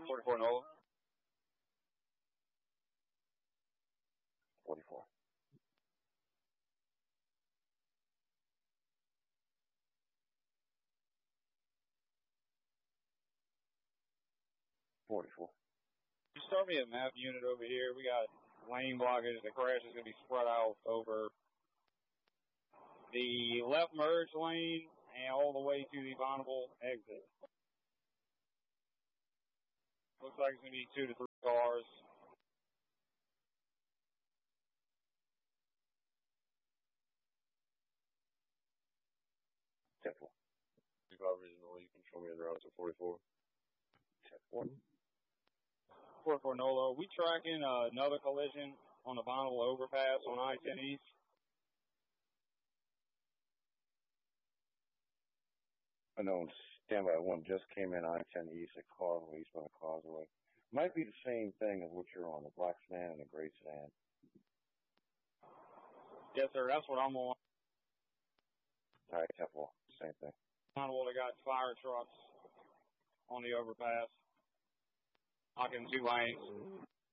44 Nola. 44. You start me a map unit over here. We got lane blockage. The crash is going to be spread out over the left merge lane and all the way to the Bonneville exit. Looks like it's going to be 2 to 3 cars. Temple. Original, you can show me the route to 44. 1. 44 Nolo. We tracking another collision on the Bonneville overpass on I-10 East. Unknown standby 1 just came in I-10 East at Causeway, eastbound of Causeway. Might be the same thing as what you're on, the black sedan and the gray sedan. Yes, sir. That's what I'm on. All right, Temple. Same thing. Bonneville, they got fire trucks on the overpass. Blocking 2 lanes.